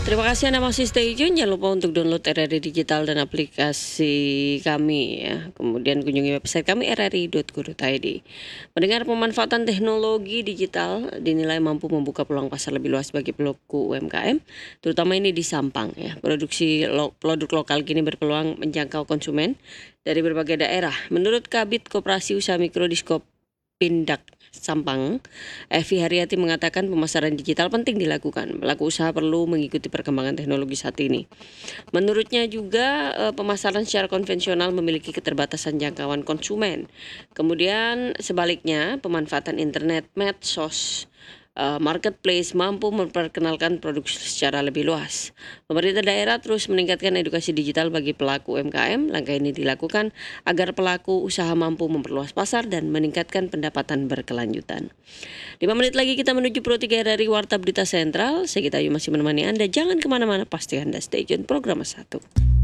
Terima kasih Anda masih stay tune. Jangan lupa untuk download RRI Digital dan aplikasi kami ya. Kemudian kunjungi website kami rri.go.id. Mendengar pemanfaatan teknologi digital dinilai mampu membuka peluang pasar lebih luas bagi pelaku UMKM, terutama ini di Sampang ya. Produk lokal kini berpeluang menjangkau konsumen dari berbagai daerah. Menurut Kabid Koperasi Usaha Mikro Diskop Pindak Sampang, Evi Haryati mengatakan pemasaran digital penting dilakukan. Pelaku usaha perlu mengikuti perkembangan teknologi saat ini. Menurutnya juga pemasaran secara konvensional memiliki keterbatasan jangkauan konsumen. Kemudian sebaliknya pemanfaatan internet, medsos, marketplace mampu memperkenalkan produk secara lebih luas. Pemerintah daerah terus meningkatkan edukasi digital bagi pelaku UMKM. Langkah ini dilakukan agar pelaku usaha mampu memperluas pasar dan meningkatkan pendapatan berkelanjutan. 5 menit lagi kita menuju Pro 3 RRI Warta Berita Sentral. Saya Gita Ayu masih menemani Anda. Jangan kemana-mana, pasti Anda stay tune program 1.